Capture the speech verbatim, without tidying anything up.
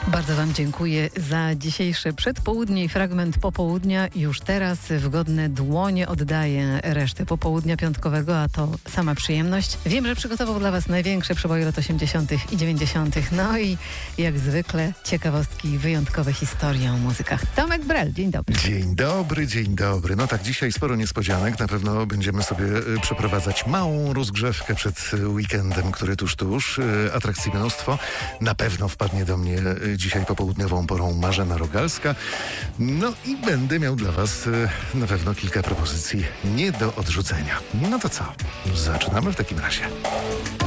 Bardzo Wam dziękuję za dzisiejsze przedpołudnie i fragment popołudnia. Już teraz w godne dłonie oddaję resztę popołudnia piątkowego, a to sama przyjemność. Wiem, że przygotował dla Was największe przeboje lat osiemdziesiątych i dziewięćdziesiątych. No i jak zwykle ciekawostki i wyjątkowe historie o muzykach. Tomek Brel, dzień dobry. Dzień dobry, dzień dobry. No tak, dzisiaj sporo niespodzianek. Na pewno będziemy sobie y, przeprowadzać małą rozgrzewkę przed y, weekendem, który tuż, tuż. Y, atrakcji mnóstwo. Na pewno wpadnie do mnie y, dzisiaj popołudniową porą Marzena Rogalska. No i będę miał dla Was y, na pewno kilka propozycji nie do odrzucenia. No to co? Zaczynamy w takim razie.